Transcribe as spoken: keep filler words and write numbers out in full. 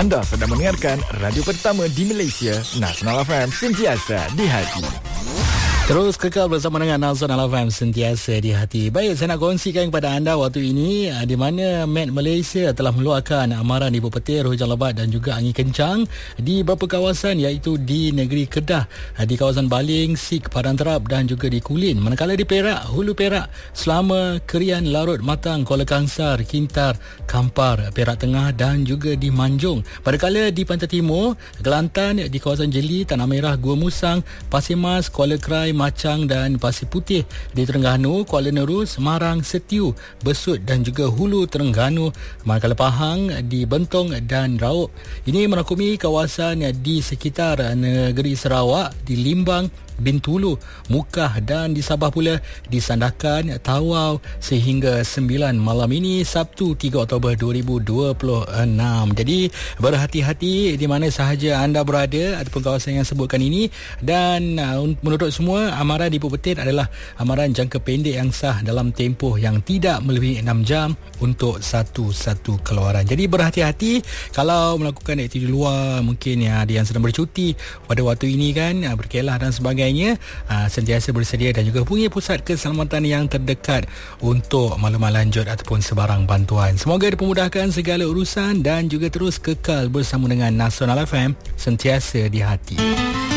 Anda sedang mendengarkan radio pertama di Malaysia, Nasional F M, sentiasa di hati. Terus kekal bersama dengan Nasional F M, sentiasa di hati. Baik, saya nak kongsikan kepada anda waktu ini di mana Met Malaysia telah meluarkan amaran ibu petir, hujan lebat dan juga angin kencang di beberapa kawasan, iaitu di negeri Kedah, di kawasan Baling, Sik, Padang Terap dan juga di Kulin. Manakala di Perak, Hulu Perak, Selama, Kerian, Larut, Matang, Kuala Kangsar, Kintar, Kampar, Perak Tengah dan juga di Manjung. Manakala di Pantai Timur, Kelantan, di kawasan Jeli, Tanah Merah, Gua Musang, Pasir Mas, Kuala Krai, Macang dan Pasir Putih. Di Terengganu, Kuala Nerus, Semarang, Setiu, Besut dan juga Hulu Terengganu. Manakala Pahang, di Bentong dan Raub. Ini merangkumi kawasan di sekitar negeri Sarawak, di Limbang, Bintulu, Mukah dan di Sabah pula, di Sandakan, Tawau sehingga sembilan malam ini, Sabtu tiga Oktober dua ribu dua puluh enam. Jadi berhati-hati di mana sahaja anda berada ataupun kawasan yang sebutkan ini. Dan uh, menurut semua, amaran ibu petir adalah amaran jangka pendek yang sah dalam tempoh yang tidak melebihi enam jam untuk satu-satu keluaran. Jadi berhati-hati kalau melakukan aktiviti luar, mungkin ya, ada yang sedang bercuti pada waktu ini kan, berkelah dan sebagainya. Uh, sentiasa bersedia dan juga punya pusat keselamatan yang terdekat untuk maklumat lanjut ataupun sebarang bantuan. Semoga dipermudahkan segala urusan dan juga terus kekal bersama dengan Nasional F M, sentiasa di hati.